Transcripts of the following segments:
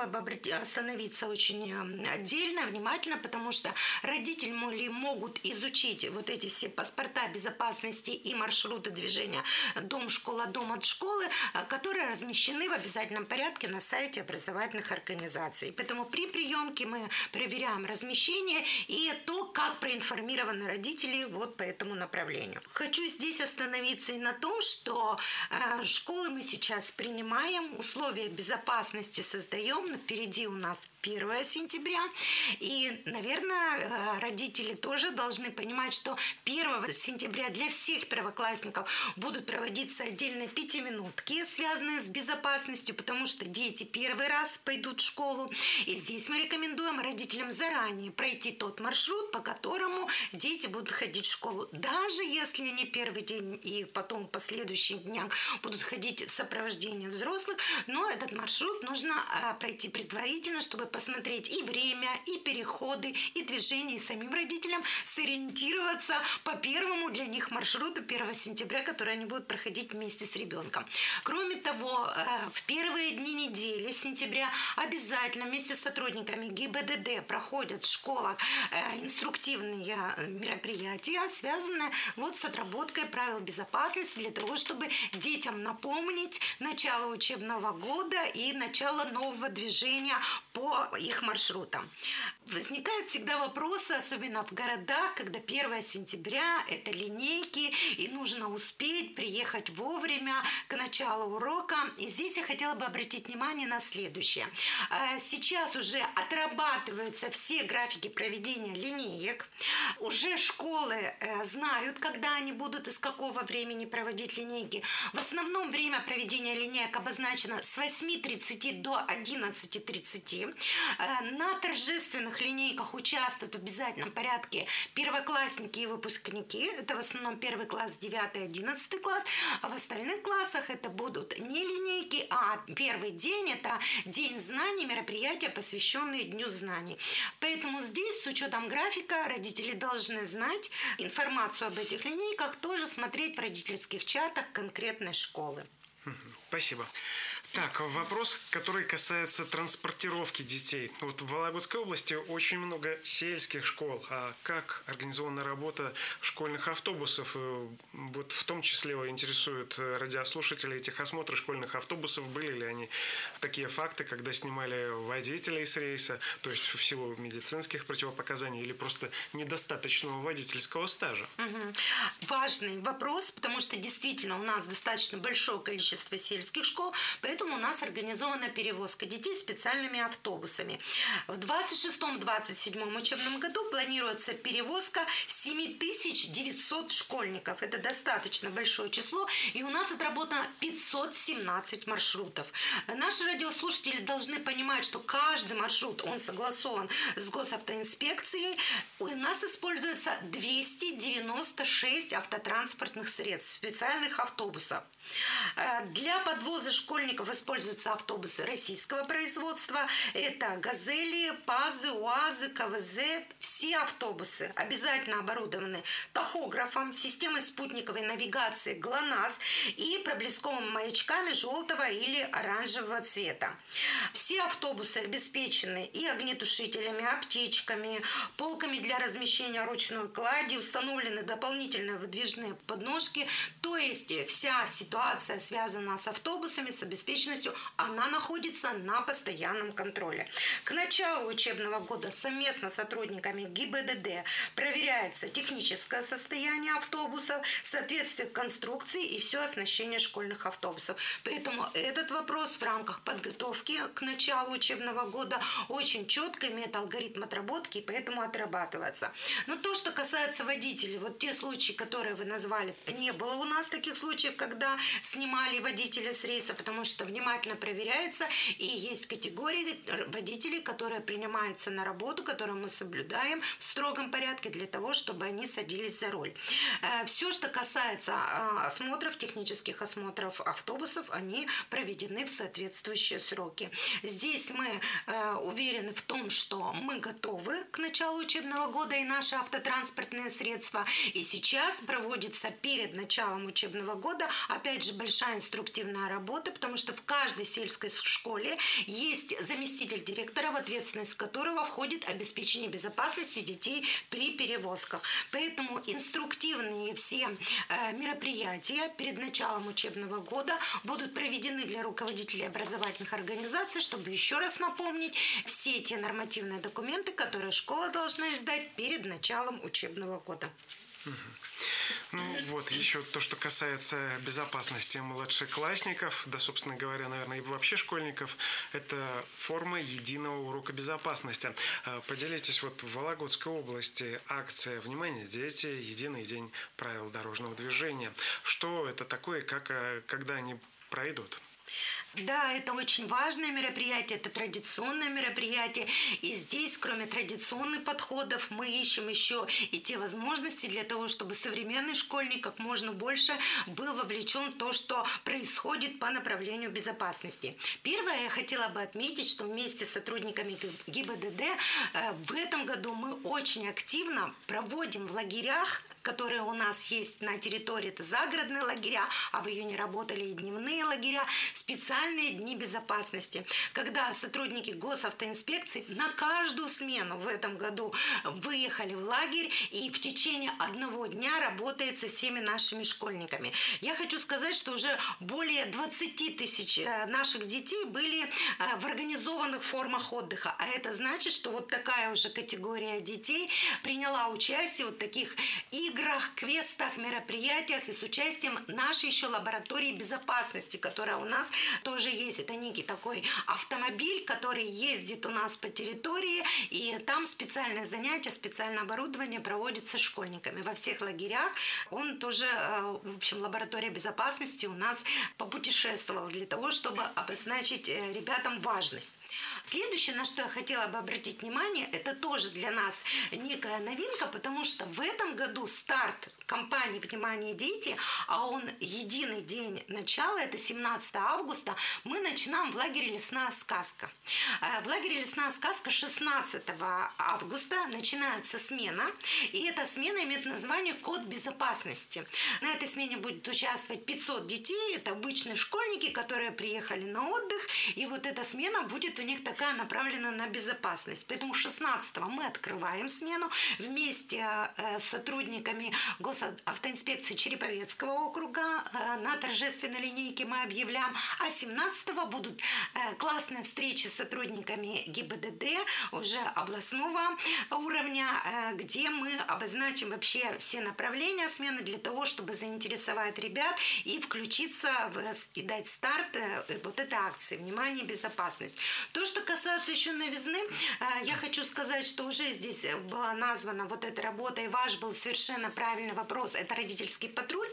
хотела бы остановиться очень отдельно, внимательно, потому что родители могут изучить вот эти все паспорта безопасности и маршруты движения дом-школа, дом от школы, которые размещены в обязательном порядке на сайте образовательных организаций. Поэтому при приемке мы проверяем размещение и то, как проинформированы родители вот по этому направлению. Хочу здесь остановиться и на том, что школы мы сейчас принимаем, условия безопасности создаем, впереди у нас 1 сентября, и, наверное, родители тоже должны понимать, что 1 сентября для всех первоклассников будут проводиться отдельные 5-минутки, связанные с безопасностью, потому что дети первый раз пойдут в школу, и здесь мы рекомендуем родителям заранее пройти тот маршрут, по которому дети будут ходить в школу, даже если они первый день и потом в последующих днях будут ходить в сопровождении взрослых, но этот маршрут нужно пройти предварительно, чтобы посмотреть и время, и переходы, и движение, и самим родителям сориентироваться по первому для них маршруту 1 сентября, который они будут проходить вместе с ребенком. Кроме того, в первые дни недели сентября обязательно вместе с сотрудниками ГИБДД проходят в школах инструктивные мероприятия, связанные вот с отработкой правил безопасности для того, чтобы детям напомнить начало учебного года и начало нового движения по их маршрутам. Возникают всегда вопросы, особенно в городах, когда 1 сентября – это линейки, и нужно успеть приехать вовремя к началу урока. И здесь я хотела бы обратить внимание на следующее. Сейчас уже отрабатываются все графики проведения линеек. Уже школы знают, когда они будут и с какого времени проводить линейки. В основном время проведения линеек обозначено с 8:30 до 11:30. На торжественных линейках участвуют в обязательном порядке первоклассники и выпускники. Это в основном 1 класс, 9-11 класс. А в остальных классах это будут не линейки, а первый день – это День знаний, мероприятия, посвященные Дню знаний. Поэтому здесь, с учетом графика, родители должны знать информацию об этих линейках, тоже смотреть в родительских чатах конкретной школы. Спасибо. Так, вопрос, который касается транспортировки детей. Вот в Вологодской области очень много сельских школ. А как организована работа школьных автобусов? Вот в том числе интересуют радиослушателей техосмотры школьных автобусов. Были ли они такие факты, когда снимали водителей с рейса, то есть в силу медицинских противопоказаний или просто недостаточного водительского стажа? Важный вопрос, потому что действительно у нас достаточно большое количество сельских школ, поэтому у нас организована перевозка детей специальными автобусами. В 26-27 учебном году планируется перевозка 7900 школьников. Это достаточно большое число, и у нас отработано 517 маршрутов. Наши радиослушатели должны понимать, что каждый маршрут, он согласован с госавтоинспекцией. У нас используется 296 автотранспортных средств, специальных автобусов. Для подвоза школьников используются автобусы российского производства. Это «Газели», «ПАЗы», УАЗы, КВЗ. Все автобусы обязательно оборудованы тахографом, системой спутниковой навигации ГЛОНАСС и проблесковыми маячками желтого или оранжевого цвета. Все автобусы обеспечены и огнетушителями, аптечками, полками для размещения ручной клади, установлены дополнительные выдвижные подножки. То есть вся ситуация, связанная с автобусами, с обеспеченностью, она находится на постоянном контроле. К началу учебного года совместно с сотрудниками ГИБДД проверяется техническое состояние автобусов, соответствие конструкции и все оснащение школьных автобусов. Поэтому этот вопрос в рамках подготовки к началу учебного года очень четко имеет алгоритм отработки, и поэтому отрабатывается. Но то, что касается водителей, вот те случаи, которые вы назвали, не было у нас таких случаев, когда снимали водителя с рейса, потому что внимательно проверяется, и есть категории водителей, которые принимаются на работу, которые мы соблюдаем в строгом порядке для того, чтобы они садились за руль. Все, что касается осмотров, технических осмотров автобусов, они проведены в соответствующие сроки. Здесь мы уверены в том, что мы готовы к началу учебного года и наши автотранспортные средства. И сейчас проводится перед началом учебного года, опять же, большая инструктивная работа, потому что в в каждой сельской школе есть заместитель директора, в ответственность которого входит обеспечение безопасности детей при перевозках. Поэтому инструктивные все мероприятия перед началом учебного года будут проведены для руководителей образовательных организаций, чтобы еще раз напомнить все те нормативные документы, которые школа должна издать перед началом учебного года. Ну вот, еще то, что касается безопасности младшеклассников, да, собственно говоря, наверное, и вообще школьников, это форма единого урока безопасности. Поделитесь, вот в Вологодской области акция «Внимание, дети! Единый день правил дорожного движения». Что это такое и когда они пройдут? Да, это очень важное мероприятие, это традиционное мероприятие. И здесь, кроме традиционных подходов, мы ищем еще и те возможности для того, чтобы современный школьник как можно больше был вовлечен в то, что происходит по направлению безопасности. Первое, я хотела бы отметить, что вместе с сотрудниками ГИБДД в этом году мы очень активно проводим в лагерях, которые у нас есть на территории, это загородные лагеря, а в июне работали и дневные лагеря, специальные дни безопасности, когда сотрудники госавтоинспекции на каждую смену в этом году выехали в лагерь и в течение одного дня работает со всеми нашими школьниками. Я хочу сказать, что уже более 20 тысяч наших детей были в организованных формах отдыха, а это значит, что вот такая уже категория детей приняла участие в вот таких играх, квестах, мероприятиях и с участием нашей еще лаборатории безопасности, которая у нас тоже есть. Это некий такой автомобиль, который ездит у нас по территории, и там специальное занятие, специальное оборудование проводится школьниками. Во всех лагерях он тоже, в общем, лаборатория безопасности у нас попутешествовала для того, чтобы обозначить ребятам важность. Следующее, на что я хотела бы обратить внимание, это тоже для нас некая новинка, потому что в этом году старт кампании «Внимание, дети», а он единый день начала, это 17 августа, мы начинаем в лагере «Лесная сказка». В лагере «Лесная сказка» 16 августа начинается смена, и эта смена имеет название «Код безопасности». На этой смене будет участвовать 500 детей, это обычные школьники, которые приехали на отдых, и вот эта смена будет у них такая направлена на безопасность. Поэтому 16-го мы открываем смену вместе с сотрудниками госавтоинспекции Череповецкого округа. На торжественной линейке мы объявляем. А 17-го будут классные встречи с сотрудниками ГИБДД уже областного уровня, где мы обозначим вообще все направления смены для того, чтобы заинтересовать ребят и включиться и дать старт вот этой акции «Внимание, безопасность». То, что касается еще новизны, я хочу сказать, что уже здесь была названа вот эта работа, и ваш был совершенно правильный вопрос, это родительский патруль.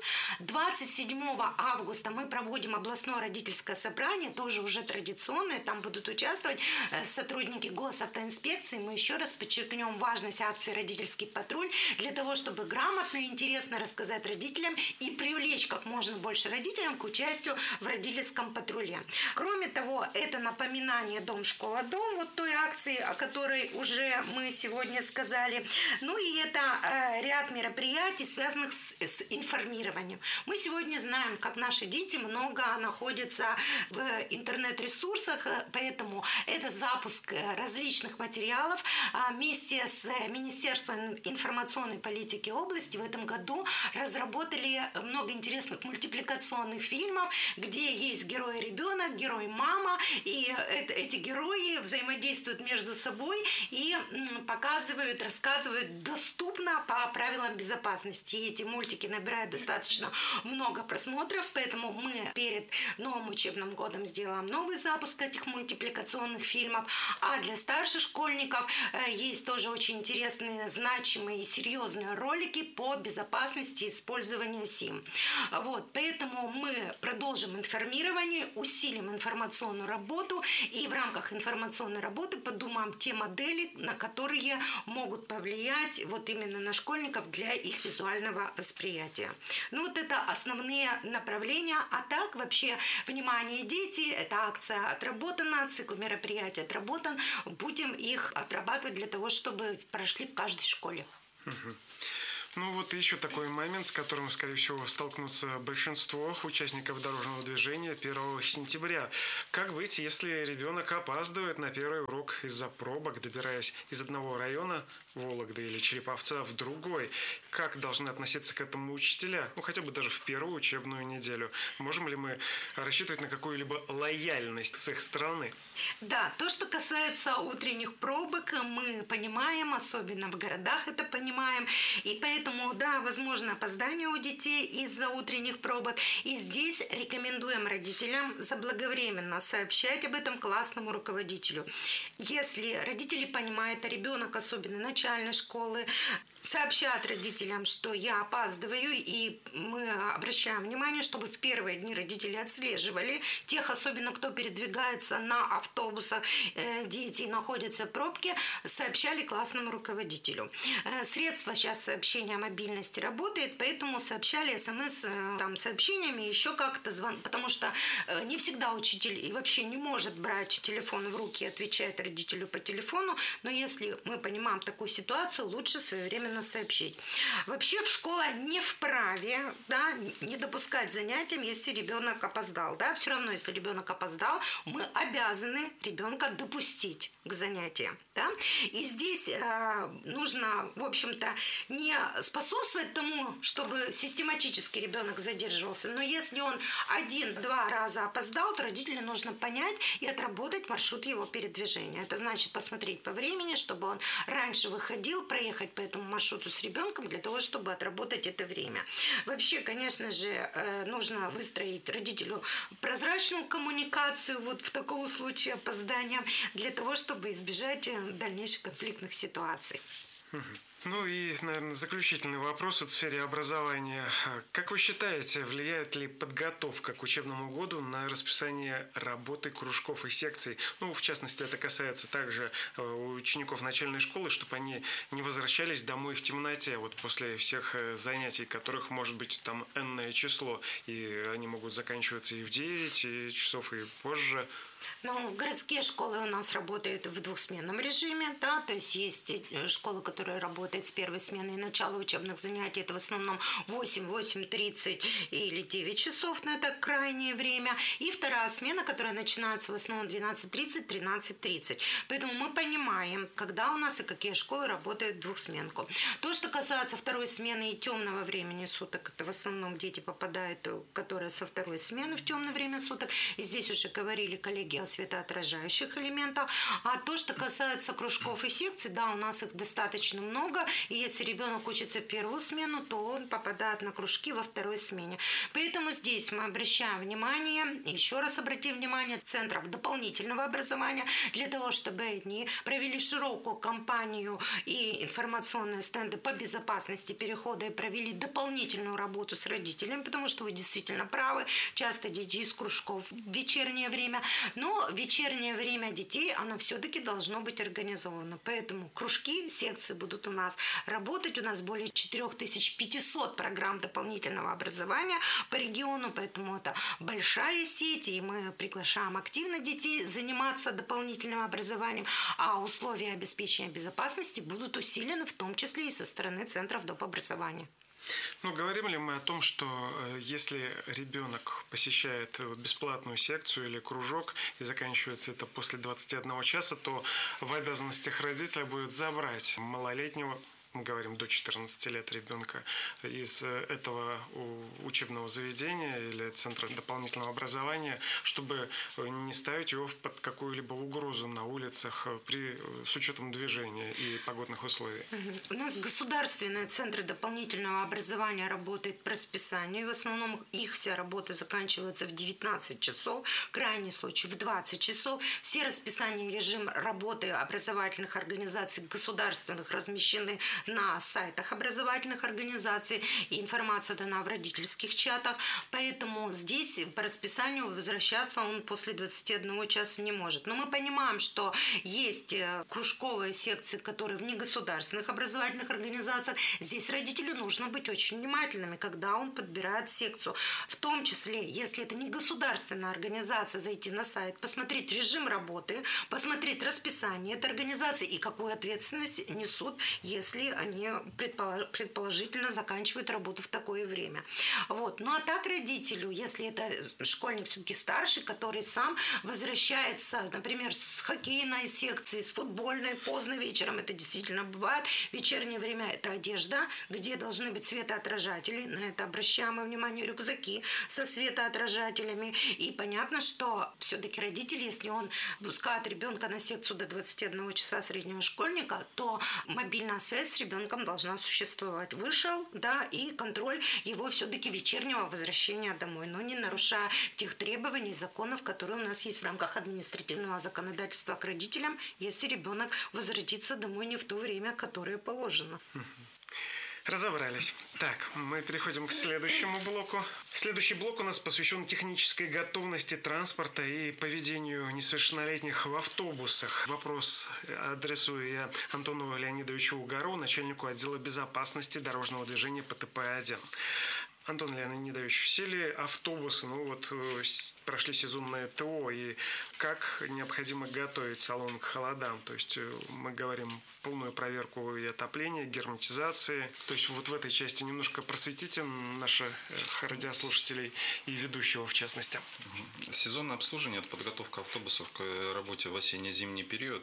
27 августа мы проводим областное родительское собрание, тоже уже традиционное, там будут участвовать сотрудники госавтоинспекции. Мы еще раз подчеркнем важность акции «Родительский патруль» для того, чтобы грамотно и интересно рассказать родителям и привлечь как можно больше родителям к участию в родительском патруле. Кроме того, это напоминание «Дом, школа, дом», вот той акции, о которой уже мы сегодня сказали. Ну и это ряд мероприятий, связанных с информированием. Мы сегодня знаем, как наши дети много находятся в интернет-ресурсах, поэтому это запуск различных материалов. Вместе с Министерством информационной политики области в этом году разработали много интересных мультипликационных фильмов, где есть герой-ребенок, герой-мама, и эти герои взаимодействуют между собой и показывают, рассказывают доступно по правилам безопасности. И эти мультики набирают достаточно много просмотров, поэтому мы перед новым учебным годом сделаем новый запуск этих мультипликационных фильмов. А для старших школьников есть тоже очень интересные, значимые и серьезные ролики по безопасности использования СИМ. Вот, поэтому мы продолжим информирование, усилим информационную работу и в рамках информационной работы подумаем те модели, на которые могут повлиять вот именно на школьников для их визуального восприятия. Ну вот это основные направления. А так вообще «Внимание, дети» — это акция отработана, цикл мероприятий отработан. Будем их отрабатывать для того, чтобы прошли в каждой школе. Ну вот еще такой момент, с которым, скорее всего, столкнутся большинство участников дорожного движения 1 сентября. Как быть, если ребенок опаздывает на первый урок из-за пробок, добираясь из одного района Вологды или Череповца в другой? Как должны относиться к этому учителя? Ну, хотя бы даже в первую учебную неделю. Можем ли мы рассчитывать на какую-либо лояльность с их стороны? Да, то, что касается утренних пробок, мы понимаем, особенно в городах это понимаем, и поэтому, да, возможно опоздание у детей из-за утренних пробок, и здесь рекомендуем родителям заблаговременно сообщать об этом классному руководителю. Если родители понимают, а ребенок, особенно начальной школы, сообщат родителям, что я опаздываю, и мы обращаем внимание, чтобы в первые дни родители отслеживали тех, особенно кто передвигается на автобусах, дети находятся в пробке, сообщали классному руководителю. Средства сейчас сообщения о мобильности работает, поэтому сообщали СМС там, сообщениями, еще как-то потому что не всегда учитель и вообще не может брать телефон в руки и отвечать родителю по телефону, но если мы понимаем такую ситуацию, лучше своевременно сообщить. Вообще школа не вправе, да, не допускать занятиям, если ребенок опоздал. Да? Все равно, если ребенок опоздал, мы обязаны ребенка допустить к занятиям. Да? И здесь нужно, в общем-то, не способствовать тому, чтобы систематически ребенок задерживался, но если он 1-2 раза опоздал, то родителям нужно понять и отработать маршрут его передвижения. Это значит посмотреть по времени, чтобы он раньше выходил, проехать по этому маршруту с ребенком для того, чтобы отработать это время. Вообще, конечно же, нужно выстроить родителю прозрачную коммуникацию вот в таком случае опоздания для того, чтобы избежать дальнейших конфликтных ситуаций. Ну и, наверное, заключительный вопрос в сфере образования. Как вы считаете, влияет ли подготовка к учебному году на расписание работы кружков и секций? Ну, в частности, это касается также учеников начальной школы, чтобы они не возвращались домой в темноте вот после всех занятий, которых может быть там энное число, и они могут заканчиваться и в 9 часов, и позже. Ну, городские школы у нас работают в двухсменном режиме, да, то есть есть школы, которые работают с первой смены и начала учебных занятий, это в основном 8-8:30 или 9 часов, но это крайнее время, и вторая смена, которая начинается в основном 12:30, 13:30. Поэтому мы понимаем, когда у нас и какие школы работают в двухсменку. То, что касается второй смены и темного времени суток, это в основном дети попадают, которые со второй смены в темное время суток, и здесь уже говорили коллеги о светоотражающих элементах. А то, что касается кружков и секций, да, у нас их достаточно много. И если ребенок учится в первую смену, то он попадает на кружки во второй смене. Поэтому здесь мы обращаем внимание, еще раз обратим внимание, центров дополнительного образования для того, чтобы они провели широкую кампанию и информационные стенды по безопасности перехода и провели дополнительную работу с родителями, потому что вы действительно правы, часто дети из кружков в вечернее время, но вечернее время детей, оно все-таки должно быть организовано. Поэтому кружки, секции будут у нас работать. У нас более 4500 программ дополнительного образования по региону, поэтому это большая сеть, и мы приглашаем активно детей заниматься дополнительным образованием, а условия обеспечения безопасности будут усилены, в том числе и со стороны центров доп. Образования. Ну, говорим ли мы о том, что если ребенок посещает бесплатную секцию или кружок и заканчивается это после 21 часа, то в обязанностях родителя будет забрать малолетнего, мы говорим до 14 лет ребенка, из этого учебного заведения или центра дополнительного образования, чтобы не ставить его под какую-либо угрозу на улицах с учетом движения и погодных условий? У нас государственные центры дополнительного образования работают по расписанию. В основном их вся работа заканчивается в 19 часов, в крайнем случае в 20 часов. Все расписания и режим работы образовательных организаций государственных размещены на сайтах образовательных организаций, и информация дана в родительских чатах, поэтому здесь по расписанию возвращаться он после 21 часа не может. Но мы понимаем, что есть кружковые секции, которые в негосударственных образовательных организациях. Здесь родителю нужно быть очень внимательными, когда он подбирает секцию. В том числе, если это не государственная организация, зайти на сайт, посмотреть режим работы, посмотреть расписание этой организации и какую ответственность несут, если они предположительно заканчивают работу в такое время. Вот. Ну а так родителю, если это школьник все-таки старший, который сам возвращается, например, с хоккейной секции, с футбольной поздно вечером, это действительно бывает. В вечернее время это одежда, где должны быть светоотражатели. На это обращаем внимание, рюкзаки со светоотражателями. И понятно, что все-таки родитель, если он пускает ребенка на секцию до 21 часа среднего школьника, то мобильная связь с ребенком должна существовать. Вышел, да, и контроль его все-таки вечернего возвращения домой, но не нарушая тех требований, законов, которые у нас есть в рамках административного законодательства к родителям, если ребенок возвратится домой не в то время, которое положено. Разобрались. Так, мы переходим к следующему блоку. Следующий блок у нас посвящен технической готовности транспорта и поведению несовершеннолетних в автобусах. Вопрос адресую я Антону Леонидовичу Угарову, начальнику отдела безопасности дорожного движения ПТП-1. Антон Леонидович, все ли автобусы, прошли сезонное ТО, и как необходимо готовить салон к холодам? То есть мы говорим полную проверку и отопления, герметизации. То есть вот в этой части немножко просветите наших радиослушателей и ведущего в частности. Сезонное обслуживание – это подготовка автобусов к работе в осенне-зимний период.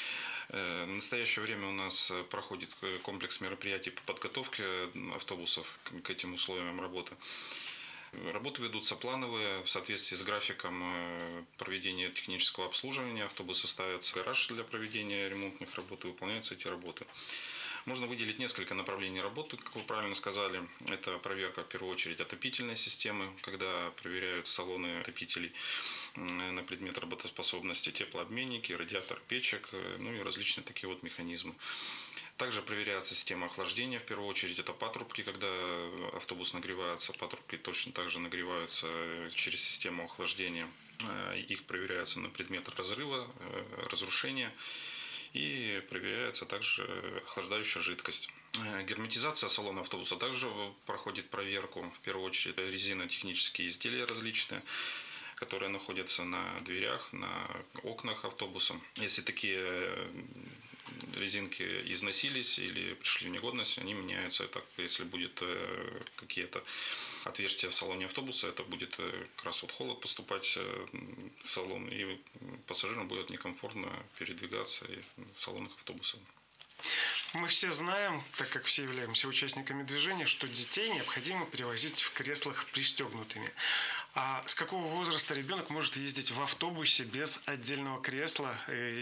В настоящее время у нас проходит комплекс мероприятий по подготовке автобусов к этим условиям работы. Работы ведутся плановые в соответствии с графиком проведения технического обслуживания. Автобусы ставятся в гараж для проведения ремонтных работ и выполняются эти работы. Можно выделить несколько направлений работы, как вы правильно сказали. Это проверка, в первую очередь, отопительной системы, когда проверяют салоны отопителей на предмет работоспособности, теплообменники, радиатор печек, и различные такие вот механизмы. Также проверяется система охлаждения, в первую очередь это патрубки, когда автобус нагревается, патрубки точно так же нагреваются через систему охлаждения. Их проверяется на предмет разрыва, разрушения. И проверяется также охлаждающая жидкость. Герметизация салона автобуса также проходит проверку. В первую очередь резинотехнические изделия различные, которые находятся на дверях, на окнах автобуса. Если такие резинки износились или пришли в негодность, они меняются. Так, если будет какие-то отверстия в салоне автобуса, это будет как раз холод поступать в салон, и пассажирам будет некомфортно передвигаться в салонах автобуса. Мы все знаем, так как все являемся участниками движения, что детей необходимо перевозить в креслах пристегнутыми. А с какого возраста ребенок может ездить в автобусе без отдельного кресла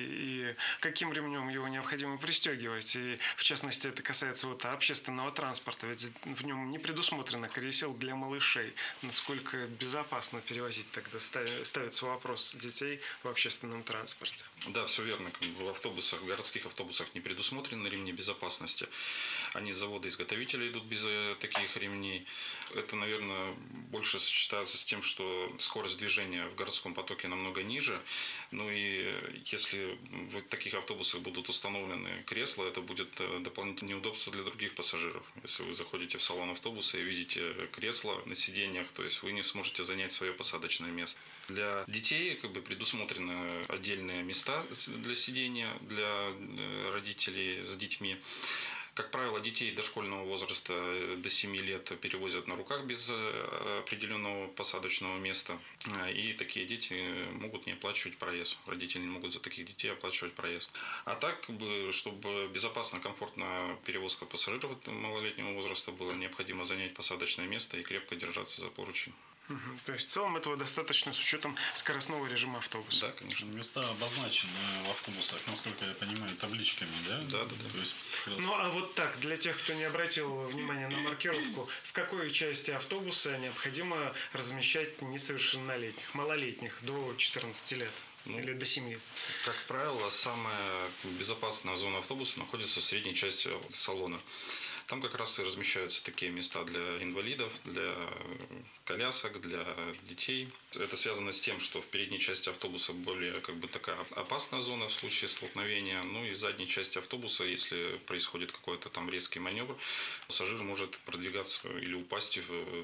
и каким ремнем его необходимо пристегивать? И в частности это касается общественного транспорта, ведь в нем не предусмотрено кресел для малышей. Насколько безопасно перевозить тогда, ставится вопрос детей в общественном транспорте? Да, все верно. В автобусах, в городских автобусах не предусмотрены ремни безопасности. Они с завода-изготовителя идут без таких ремней. Это, наверное, больше сочетается с тем, что скорость движения в городском потоке намного ниже. Ну и если в таких автобусах будут установлены кресла, это будет дополнительное неудобство для других пассажиров. Если вы заходите в салон автобуса и видите кресла на сиденьях, то есть вы не сможете занять свое посадочное место. Для детей предусмотрены отдельные места для сидения, для родителей с детьми. Как правило, детей дошкольного возраста до 7 лет перевозят на руках без определенного посадочного места. И такие дети могут не оплачивать проезд. Родители не могут за таких детей оплачивать проезд. А так, чтобы безопасно, комфортно перевозка пассажиров малолетнего возраста была, необходимо занять посадочное место и крепко держаться за поручень. То есть в целом этого достаточно с учетом скоростного режима автобуса. Да, конечно. Места обозначены в автобусах, насколько я понимаю, табличками, да? Да. То есть, а вот так, для тех, кто не обратил внимания на маркировку, в какой части автобуса необходимо размещать несовершеннолетних, малолетних, до 14 лет? Или до 7? Как правило, самая безопасная зона автобуса находится в средней части салона. Там как раз и размещаются такие места для инвалидов, для колясок, для детей. Это связано с тем, что в передней части автобуса более такая опасная зона в случае столкновения. Ну и в задней части автобуса, если происходит какой-то там резкий маневр, пассажир может продвигаться или упасть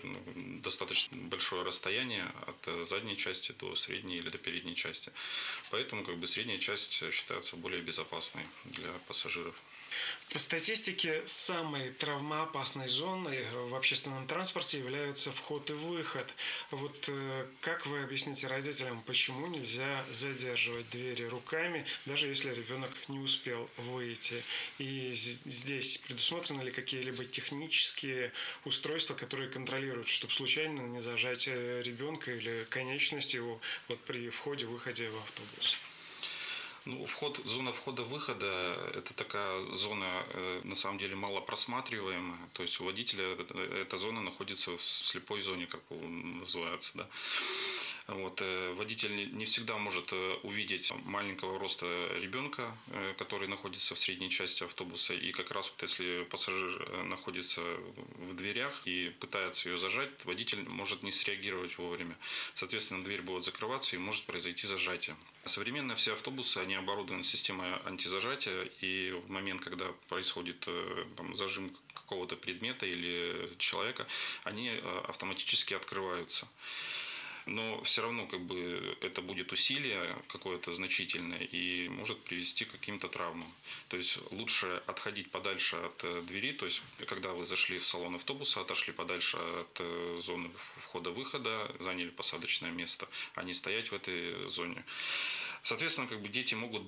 в достаточно большое расстояние от задней части до средней или до передней части. Поэтому средняя часть считается более безопасной для пассажиров. По статистике, самой травмоопасной зоной в общественном транспорте являются вход и выход. Вот как вы объясните родителям, почему нельзя задерживать двери руками, даже если ребенок не успел выйти? И здесь предусмотрены ли какие-либо технические устройства, которые контролируют, чтобы случайно не зажать ребенка или конечность его вот при входе-выходе в автобус? Ну, зона входа-выхода – это такая зона, на самом деле, мало просматриваемая. То есть у водителя эта зона находится в слепой зоне, как называется, да. Вот. Водитель не всегда может увидеть маленького роста ребенка, который находится в средней части автобуса. И как раз вот если пассажир находится в дверях и пытается ее зажать, водитель может не среагировать вовремя. Соответственно, дверь будет закрываться и может произойти зажатие. Современные все автобусы, они оборудованы системой антизажатия. И в момент, когда происходит зажим какого-то предмета или человека, они автоматически открываются. Но все равно это будет усилие какое-то значительное и может привести к каким-то травмам. То есть лучше отходить подальше от двери, то есть когда вы зашли в салон автобуса, отошли подальше от зоны входа-выхода, заняли посадочное место, а не стоять в этой зоне. Соответственно, дети могут,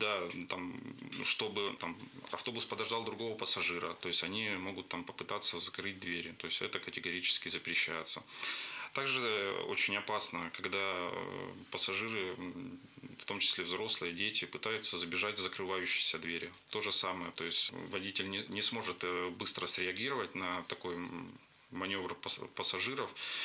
чтобы автобус подождал другого пассажира, то есть они могут попытаться закрыть двери, то есть это категорически запрещается. Также очень опасно, когда пассажиры, в том числе взрослые, дети, пытаются забежать в закрывающиеся двери. То же самое, то есть водитель не сможет быстро среагировать на такой маневр пассажиров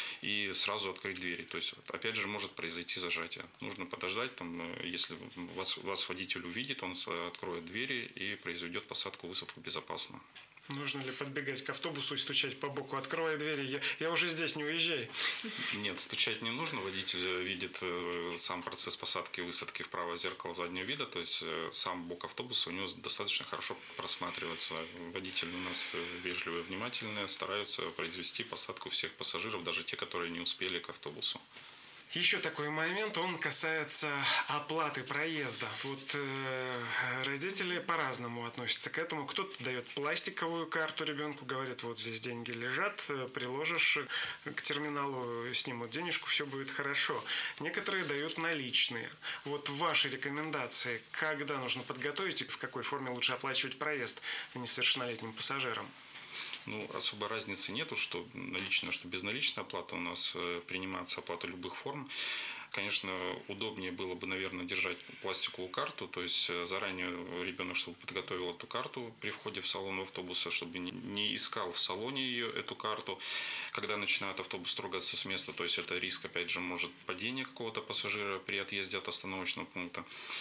и сразу открыть двери. То есть, опять же, может произойти зажатие. Нужно подождать, если вас водитель увидит, он откроет двери и произведет посадку-высадку безопасно. Нужно ли подбегать к автобусу и стучать по боку? Открывай двери, я уже здесь, не уезжай. Нет, стучать не нужно. Водитель видит сам процесс посадки и высадки в правое зеркало заднего вида. То есть сам бок автобуса у него достаточно хорошо просматривается. Водители у нас вежливые, внимательные, стараются произвести посадку всех пассажиров, даже те, которые не успели к автобусу. Еще такой момент, он касается оплаты проезда. Вот родители по-разному относятся к этому. Кто-то дает пластиковую карту ребенку, говорит, вот здесь деньги лежат, приложишь к терминалу, снимут денежку, все будет хорошо. Некоторые дают наличные. Вот ваши рекомендации, когда нужно подготовить и в какой форме лучше оплачивать проезд несовершеннолетним пассажирам? Особой разницы нету, что наличная, что безналичная оплата. У нас принимается оплата любых форм. Конечно, удобнее было бы, наверное, держать пластиковую карту, то есть заранее ребенок, чтобы подготовил эту карту при входе в салон автобуса, чтобы не искал в салоне эту карту. Когда начинает автобус трогаться с места, то есть это риск, опять же, может падение какого-то пассажира при отъезде от остановочного пункта.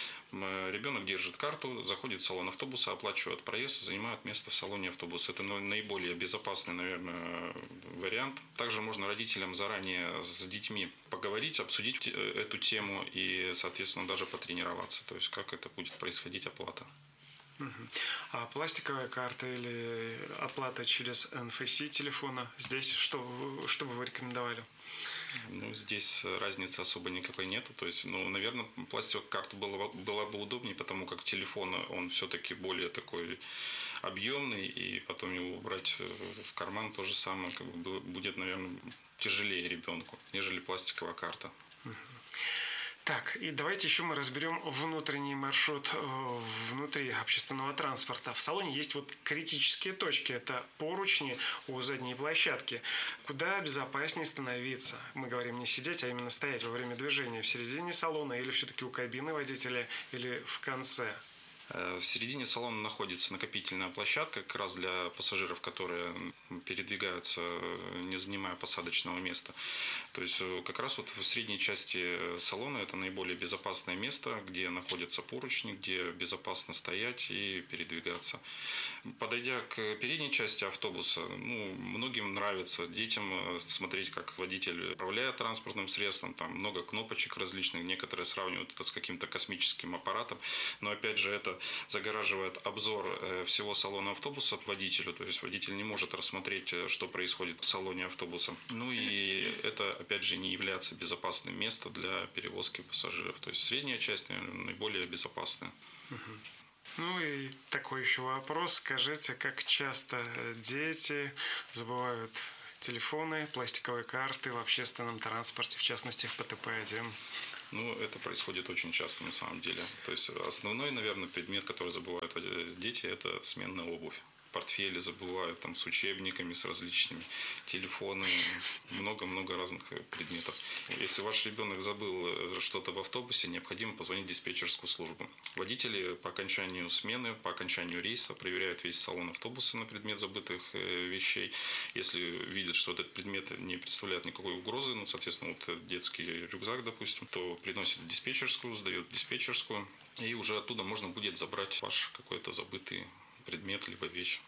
Ребенок держит карту, заходит в салон автобуса, оплачивает проезд, занимает место в салоне автобуса. Это наиболее безопасный, наверное, вариант. Также можно родителям заранее с детьми поговорить, обсудить эту тему и, соответственно, даже потренироваться. То есть, как это будет происходить оплата. А пластиковая карта или оплата через NFC телефона, здесь что бы вы рекомендовали? Здесь разницы особо никакой нету. То есть, наверное, пластиковую карту было бы удобнее, потому как телефон, он все-таки более такой объемный, и потом его убрать в карман то же самое, будет, наверное, тяжелее ребенку, нежели пластиковая карта. Так, и давайте еще мы разберем внутренний маршрут внутри общественного транспорта. В салоне есть вот критические точки. Это поручни у задней площадки. Куда безопаснее становиться? Мы говорим не сидеть, а именно стоять во время движения. В середине салона или все-таки у кабины водителя, или в конце? В середине салона находится накопительная площадка, как раз для пассажиров, которые передвигаются, не занимая посадочного места. То есть как раз вот в средней части салона это наиболее безопасное место, где находятся поручни, где безопасно стоять и передвигаться. Подойдя к передней части автобуса, многим нравится, детям смотреть, как водитель управляет транспортным средством, там много кнопочек различных, некоторые сравнивают это с каким-то космическим аппаратом, но опять же это загораживает обзор всего салона автобуса водителю, то есть водитель не может рассмотреть, что происходит в салоне автобуса. И это, опять же, не является безопасным местом для перевозки пассажиров. То есть средняя часть, наверное, наиболее безопасная. Ну и такой еще вопрос. Скажите, как часто дети забывают телефоны, пластиковые карты в общественном транспорте, в частности в ПТП-1? Ну, это происходит очень часто на самом деле. То есть основной, наверное, предмет, который забывают дети, это сменная обувь. Портфели забывают там с учебниками, с различными, телефоны, много-много разных предметов. Если ваш ребенок забыл что-то в автобусе, необходимо позвонить в диспетчерскую службу. Водители по окончанию смены, по окончанию рейса проверяют весь салон автобуса на предмет забытых вещей. Если видят, что этот предмет не представляет никакой угрозы, ну, соответственно, вот детский рюкзак, допустим, то приносят в диспетчерскую, сдают в диспетчерскую, и уже оттуда можно будет забрать ваш какой-то забытый предмет либо вещь.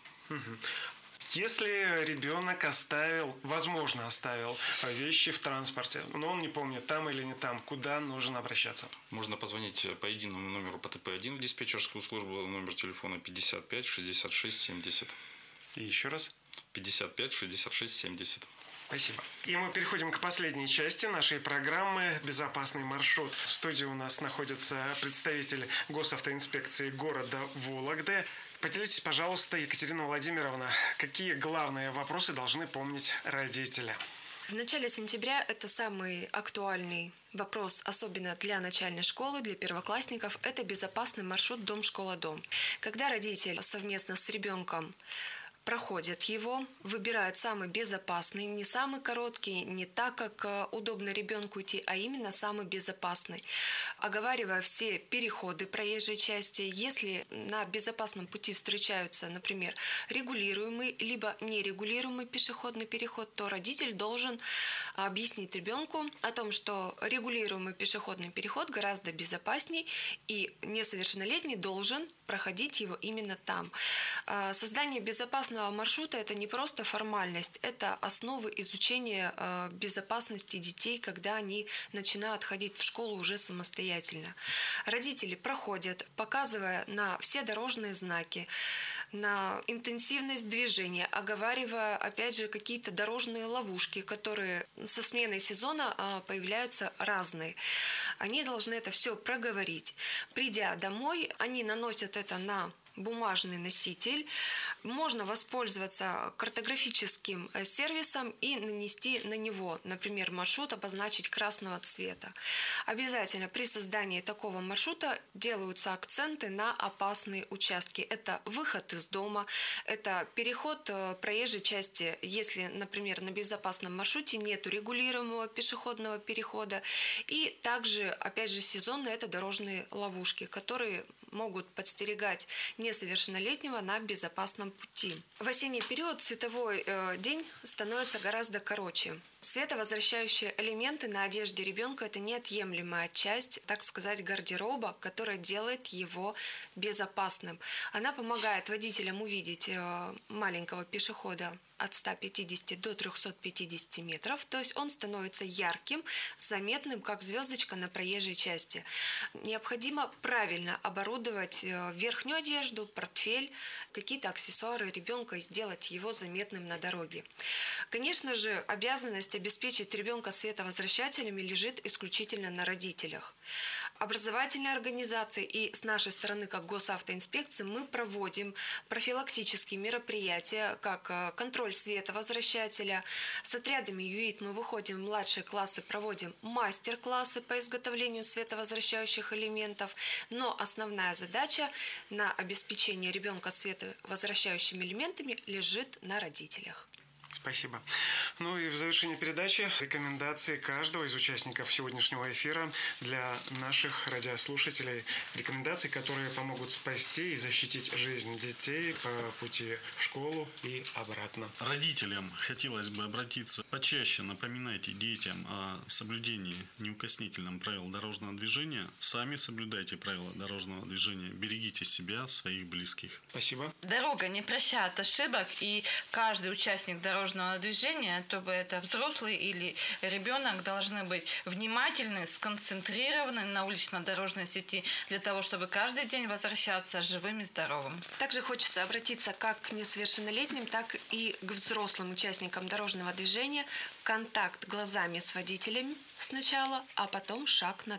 Если ребенок возможно, оставил вещи в транспорте, но он не помнит, там или не там, куда нужно обращаться? Можно позвонить по единому номеру ПТП-1 в диспетчерскую службу, номер телефона 55 66 70. И еще раз? 55 66 70. Спасибо. И мы переходим к последней части нашей программы «Безопасный маршрут». В студии у нас находится представитель госавтоинспекции города Вологды. Поделитесь, пожалуйста, Екатерина Владимировна, какие главные вопросы должны помнить родители? В начале сентября это самый актуальный вопрос, особенно для начальной школы, для первоклассников, это безопасный маршрут дом-школа-дом. Когда родитель совместно с ребенком проходят его, выбирают самый безопасный, не самый короткий, не так, как удобно ребенку идти, а именно самый безопасный. Оговаривая все переходы проезжей части, если на безопасном пути встречаются, например, регулируемый либо нерегулируемый пешеходный переход, то родитель должен объяснить ребенку о том, что регулируемый пешеходный переход гораздо безопасней, и несовершеннолетний должен проходить его именно там. Создание безопасного маршрута – это не просто формальность, это основы изучения безопасности детей, когда они начинают ходить в школу уже самостоятельно. Родители проходят, показывая на все дорожные знаки, на интенсивность движения, оговаривая, опять же, какие-то дорожные ловушки, которые со сменой сезона появляются разные. Они должны это все проговорить. Придя домой, они наносят это на бумажный носитель. Можно воспользоваться картографическим сервисом и нанести на него, например, маршрут, обозначить красного цвета. Обязательно при создании такого маршрута делаются акценты на опасные участки. Это выход из дома, это переход проезжей части, если, например, на безопасном маршруте нет регулируемого пешеходного перехода. И также, опять же, сезонно это дорожные ловушки, которые могут подстерегать несовершеннолетнего на безопасном пути. В осенний период световой день становится гораздо короче. Световозвращающие элементы на одежде ребенка – это неотъемлемая часть, так сказать, гардероба, которая делает его безопасным. Она помогает водителям увидеть маленького пешехода от 150 до 350 метров, то есть он становится ярким, заметным, как звездочка на проезжей части. Необходимо правильно оборудовать верхнюю одежду, портфель, какие-то аксессуары ребенка и сделать его заметным на дороге. Конечно же, обязанность обеспечить ребенка световозвращателями лежит исключительно на родителях. Образовательные организации и с нашей стороны, как госавтоинспекции, мы проводим профилактические мероприятия, как контроль световозвращателя. С отрядами ЮИТ мы выходим в младшие классы, проводим мастер-классы по изготовлению световозвращающих элементов. Но основная задача на обеспечение ребенка световозвращающими элементами лежит на родителях. Спасибо. Ну и в завершении передачи рекомендации каждого из участников сегодняшнего эфира для наших радиослушателей. Рекомендации, которые помогут спасти и защитить жизнь детей по пути в школу и обратно. Родителям хотелось бы обратиться. Почаще напоминайте детям о соблюдении неукоснительным правил дорожного движения. Сами соблюдайте правила дорожного движения. Берегите себя, своих близких. Спасибо. Дорога не прощает ошибок, и каждый участник дорожного движения, то бы это взрослый или ребенок, должны быть внимательны, сконцентрированы на улично-дорожной сети для того, чтобы каждый день возвращаться живым и здоровым. Также хочется обратиться как к несовершеннолетним, так и к взрослым участникам дорожного движения. Контакт глазами с водителем сначала, а потом шаг на дорогу.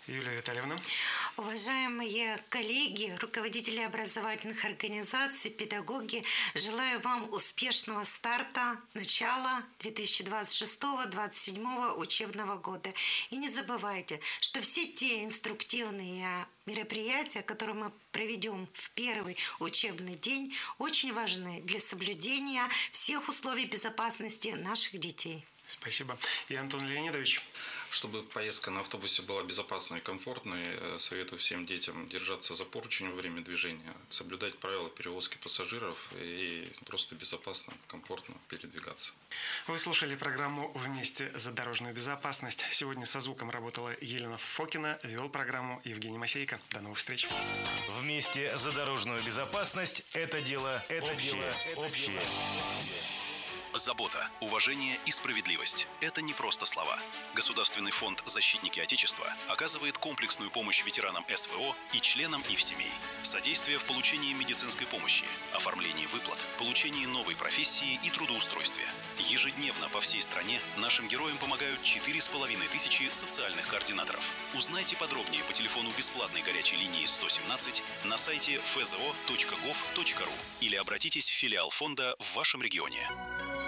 Юлия Витальевна. Уважаемые коллеги, руководители образовательных организаций, педагоги, желаю вам успешного старта, начала 2026-2027 учебного года. И не забывайте, что все те инструктивные мероприятия, которые мы проведем в первый учебный день, очень важны для соблюдения всех условий безопасности наших детей. Спасибо. И Антон Леонидович. Чтобы поездка на автобусе была безопасной и комфортной, советую всем детям держаться за поручень во время движения, соблюдать правила перевозки пассажиров и просто безопасно, комфортно передвигаться. Вы слушали программу «Вместе за дорожную безопасность». Сегодня со звуком работала Елена Фокина, вел программу Евгений Масейко. До новых встреч. Вместе за дорожную безопасность – это дело общее. Забота, уважение и справедливость – это не просто слова. Государственный фонд «Защитники Отечества» оказывает комплексную помощь ветеранам СВО и членам их семей. Содействие в получении медицинской помощи, оформлении выплат, получении новой профессии и трудоустройстве. Ежедневно по всей стране нашим героям помогают 4500 социальных координаторов. Узнайте подробнее по телефону бесплатной горячей линии 117 на сайте fzo.gov.ru или обратитесь в филиал фонда в вашем регионе.